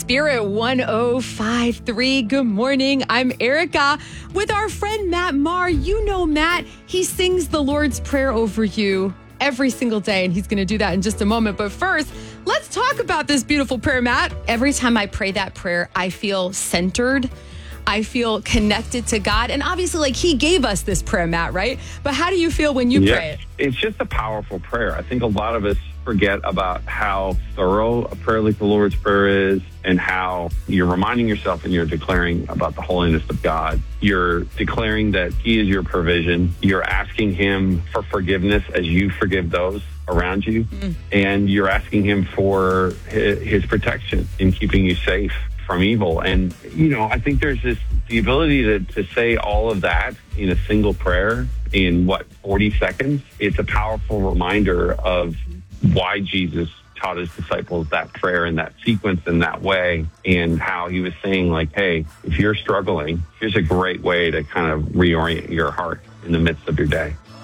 Spirit 1053. Good morning. I'm Erica with our friend Matt Maher. You know Matt, he sings the Lord's Prayer over you every single day, and he's going to do that in just a moment. But first, let's talk about this beautiful prayer, Matt. Every time I pray that prayer, I feel centered. I feel connected to God. And obviously, like, he gave us this prayer, Matt, right? But how do you feel when you pray it? It's just a powerful prayer. I think a lot of us forget about how thorough a prayer like the Lord's Prayer is, and how you're reminding yourself and you're declaring about the holiness of God. You're declaring that he is your provision. You're asking him for forgiveness as you forgive those around you. And you're asking him for his protection in keeping you safe from evil. And, you know, I think there's the ability to say all of that in a single prayer in 40 seconds. It's a powerful reminder of why Jesus taught his disciples that prayer in that sequence in that way, and how he was saying, like, hey, if you're struggling, here's a great way to kind of reorient your heart in the midst of your day.